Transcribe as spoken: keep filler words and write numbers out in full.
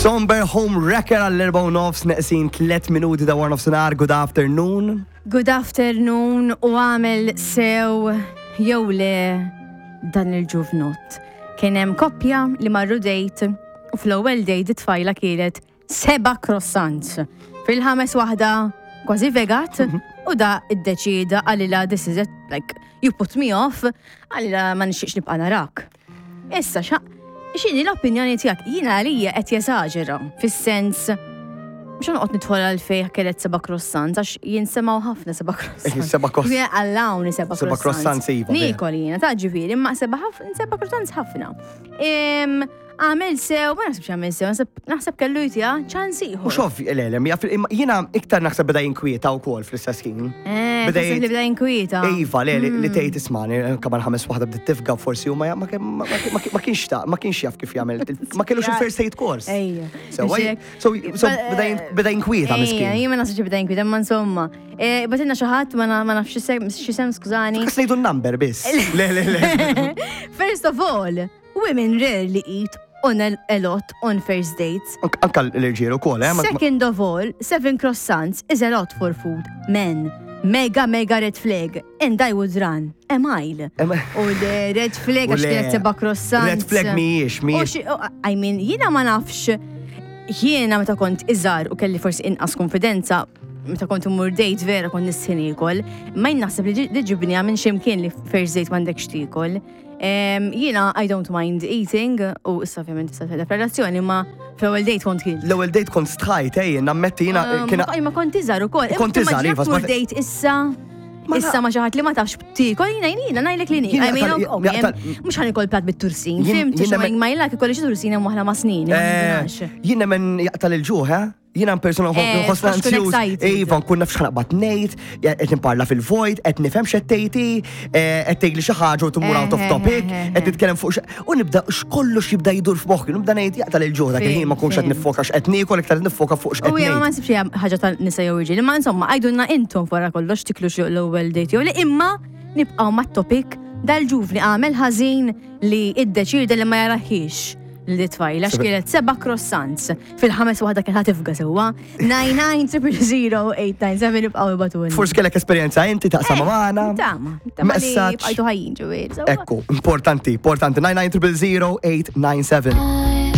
Somber Home Wrecker għall-erba u nofs neqsin tlet minuti da war nofsinar. Good afternoon. Good afternoon u għamel sew jew le dan il-ġuvnot. Kien hemm koppja li marru dejt u fl-ewwel dejt it-tfajla kienet seba' croissants. Fil-ħames waħda kważi vegat u da iddeċida għalila this is it, like you put me off, għalila ma nixtieqx nibqa' narak. Issa xa x'inhi l-opinjoni tiegħek? Jiena għalija qed jeżaġera fis-sens biex noqgħod nidħol għal fejn kellet seba' croissants għax jinsemgħu ħafna seba' croissants. Seba' croissants. Jien allawni seba' Seba' croissants iva. Nikol jiena ta' ġifieri, imma seba' seba' croissants ħafna. Għamel sew, ma naħsibx għamel sew, naħseb kellu jtija ċans ieħor. U xof, l-elem, jiena iktar naħseb beda jinkwieta wkoll fl-istess ħin. Eh, taħseb li beda jinkwieta. Iva, le, li tgħid ismani, kaman ħames waħda bdiet tifga forsi u ma kienx ta' ma kienx jaf kif jagħmel, ma kellux il-first aid course. Ejja. So beda jinkwieta miskin. Jien ma naħsibx beda jinkwieta, imma insomma. Batilna xi ħadd ma nafx x'isem skużani. Kas ngħidu n-number biss. Le, le, le. First of all, women rarely eat on a, a lot on first dates. Anka l-irġiel ukoll, eh? Second of all, seven croissants is a lot for food. Men, mega mega red flag, and I would run a mile. U l-red flag għax kienet seba' croissants. Red flag mhijiex, mhijiex. I mean, jiena ma nafx, jiena meta kont iżgħar u kelli forsi inqas konfidenza, meta kont imur date vera kont nisħin ikol, ma naħseb li ġibni minn ximkien li first date m'għandekx tikol. Jiena, I don't mind eating, u issa ovvjament issa fil-relazzjoni, ma fl-ewwel date kont kien. L-ewwel date kont stħajt, ej, nammetti jiena kiena. Ma kont iżgħar ukoll. Kont iżgħar, iva. Ma date issa. Issa ma xi ħadd li ma tafx tikol, jiena jiena ngħidlek li nie. I mean, mhux ħanikol plat bit-tursin. Fimt x'majn ma jilak ikolli xi tursin hemm waħda ma' snin. Jien nemmen jaqtal il-ġuħ, jiena persona ħosna anzjuż, iva, nkun nafx ħanaqbad ngħid, qed nimparla fil-vojt, qed nifhem x'qed tgħidhi, qed tgħidli xi ħaġa u timur out of topic, qed nitkellem fuq u nibda x'kollox jibda jidur f'moħħi, nibda ngħid jaqtal il-ġuħ dak il-ħin ma nkunx qed niffoka x'qed niekol iktar nifoka fuq x'qed ngħid. U jiena ma nsibx ħaġa tan-nisa jew irġiel, imma insomma għajdulna intom wara kollox tiklu xi l-ewwel date jew li imma nibqgħu mat-topic dal-ġuvni għamel ħażin li iddeċida li ma jaraħiex li tfajla x'kienet seba' croissants fil-ħames waħda kien ħatifga sewwa nine nine zero zero eight nine seven ibqgħu ibatun. Forsi kellek esperjenza inti taqsam magħna. Tama, tama li bqajtu ħajjin ġewier. Ekku, importanti, importanti nine nine zero zero eight nine seven.